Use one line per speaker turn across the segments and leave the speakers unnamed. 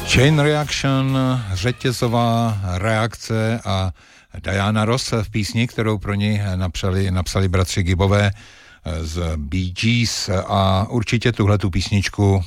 Chain Reaction, řetězová reakce a Diana Ross v písni, kterou pro ní napsali bratři Gibbové z Bee Gees, a určitě tuhletu písničku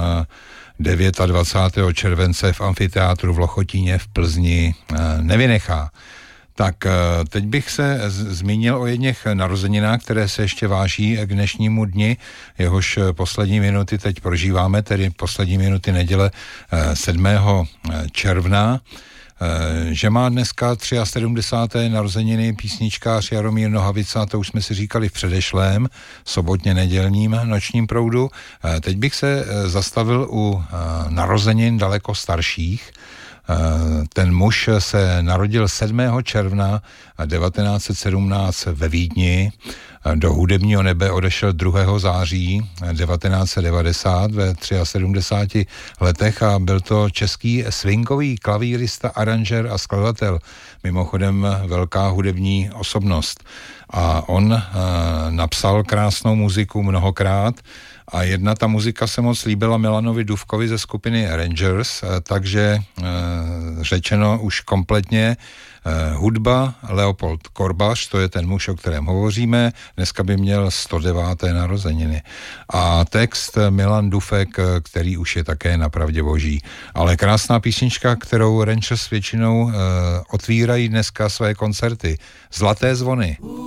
29. července v amfiteátru v Lochotíně v Plzni nevynechá. Tak teď bych se zmínil o jedněch narozeninách, které se ještě váží k dnešnímu dni, jehož poslední minuty teď prožíváme, tedy poslední minuty neděle 7. června, že má dneska 73. narozeniny písničkář Jaromír Nohavica, to už jsme si říkali v předešlém sobotně nedělním nočním proudu. Teď bych se zastavil u narozenin daleko starších. Ten muž se narodil 7. června 1917 ve Vídni, do hudebního nebe odešel 2. září 1990 ve 73 letech a byl to český swingový klavírista, aranžér a skladatel, mimochodem velká hudební osobnost. A on napsal krásnou muziku mnohokrát a jedna ta muzika se moc líbila Milanovi Dufkovi ze skupiny Rangers, takže řečeno už kompletně hudba Leopold Korbaš, to je ten muž, o kterém hovoříme, dneska by měl 109. narozeniny. A text Milan Dufek, který už je také napravdě boží. Ale krásná písnička, kterou Rangers většinou otvírají dneska své koncerty. Zlaté zvony.